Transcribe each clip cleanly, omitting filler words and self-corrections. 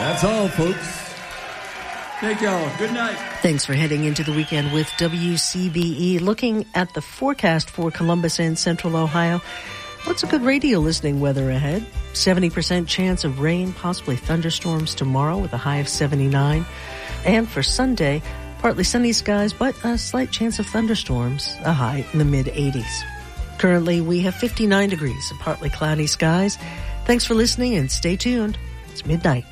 That's all, folks. Thank y'all. Good night. Thanks for heading into the weekend with WCBE. Looking at the forecast for Columbus and Central Ohio, what's a good radio listening weather ahead? 70% chance of rain, possibly thunderstorms tomorrow with a high of 79. And for Sunday, partly sunny skies, but a slight chance of thunderstorms, a high in the mid-80s. Currently, we have 59 degrees and partly cloudy skies. Thanks for listening and stay tuned. It's midnight.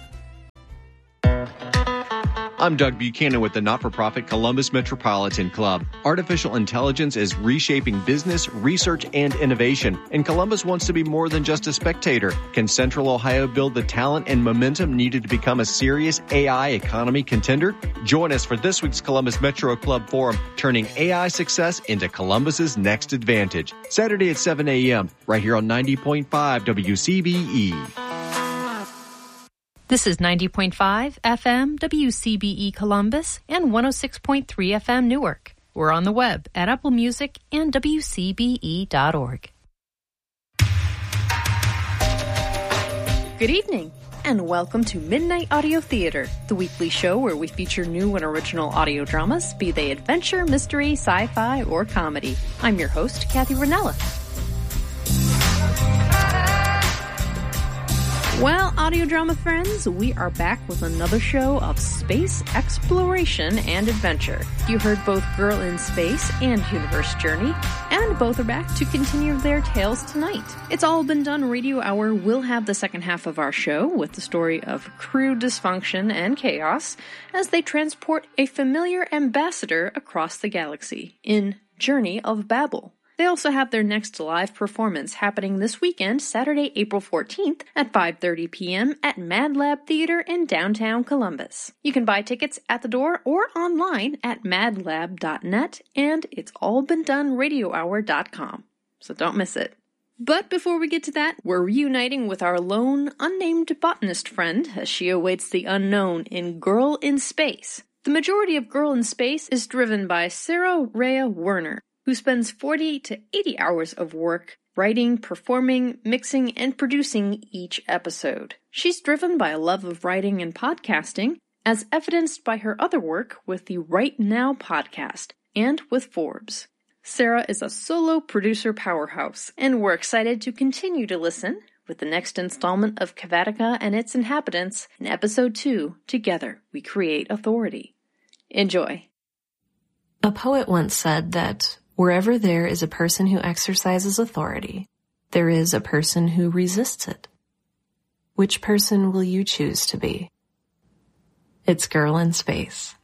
I'm Doug Buchanan with the not-for-profit Columbus Metropolitan Club. Artificial intelligence is reshaping business, research, and innovation, and Columbus wants to be more than just a spectator. Can Central Ohio build the talent and momentum needed to become a serious AI economy contender? Join us for this week's Columbus Metro Club Forum, turning AI success into Columbus's next advantage. Saturday at 7 a.m., right here on 90.5 WCBE. This is 90.5 FM WCBE Columbus and 106.3 FM Newark. We're on the web at Apple Music and WCBE.org. Good evening, and welcome to Midnight Audio Theater, the weekly show where we feature new and original audio dramas, be they adventure, mystery, sci-fi, or comedy. I'm your host, Kathy Ranella. Well, audio drama friends, we are back with another show of space exploration and adventure. You heard both Girl in Space and Universe Journey, and both are back to continue their tales tonight. It's All Been Done Radio Hour will have the second half of our show with the story of crew dysfunction and chaos as they transport a familiar ambassador across the galaxy in Journey of Babel. They also have their next live performance happening this weekend, Saturday, April 14th at 5:30 p.m. at Mad Lab Theater in downtown Columbus. You can buy tickets at the door or online at madlab.net and it's allbeendoneradiohour.com. So don't miss it. But before we get to that, we're reuniting with our lone, unnamed botanist friend as she awaits the unknown in Girl in Space. The majority of Girl in Space is driven by Sarah Rhea Werner, who spends 40 to 80 hours of work writing, performing, mixing, and producing each episode. She's driven by a love of writing and podcasting, as evidenced by her other work with the Right Now podcast and with Forbes. Sarah is a solo producer powerhouse, and we're excited to continue to listen with the next installment of Cavatica and its Inhabitants in Episode 2, Together We Create Authority. Enjoy. A poet once said that wherever there is a person who exercises authority, there is a person who resists it. Which person will you choose to be? It's Girl in Space.